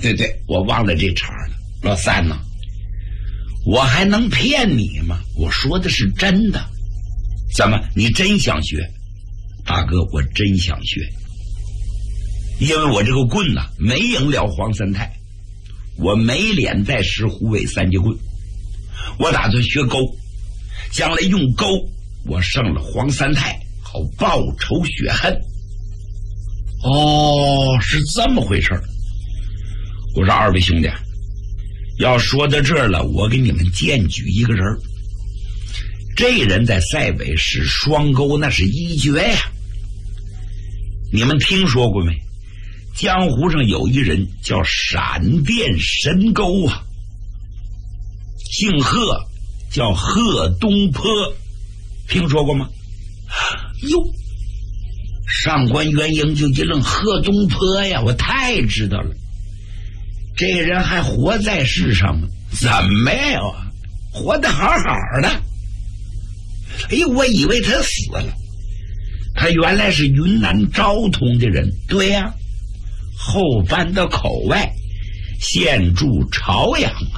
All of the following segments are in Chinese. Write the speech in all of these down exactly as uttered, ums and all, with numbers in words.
对对，我忘了这茬了。老三呢，我还能骗你吗？我说的是真的。怎么，你真想学？大哥，我真想学，因为我这个棍呐、啊，没赢了黄三太，我没脸再使虎尾三节棍，我打算学钩，将来用钩，我胜了黄三太，好报仇雪恨。哦，是这么回事。我说二位兄弟，要说到这儿了，我给你们荐举一个人，这人在塞北使双钩那是一绝呀。你们听说过没？江湖上有一人叫闪电神钩啊，姓贺，叫贺东坡，听说过吗？哟，上官元英就一愣，贺东坡呀，我太知道了。这人还活在世上吗？怎么呀？活得好好的。哎呦，我以为他死了。他原来是云南昭通的人，对呀、啊，后搬到口外，现住朝阳啊。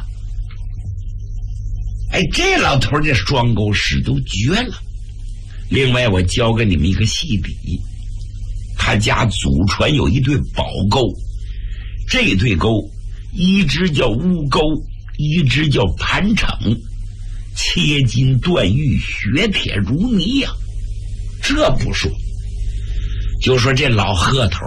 哎，这老头这双钩使都绝了。另外，我教给你们一个细底，他家祖传有一对宝钩，这对钩一只叫乌钩，一只叫盘城，切金断玉，血铁如泥呀、啊。这不说，就说这老贺头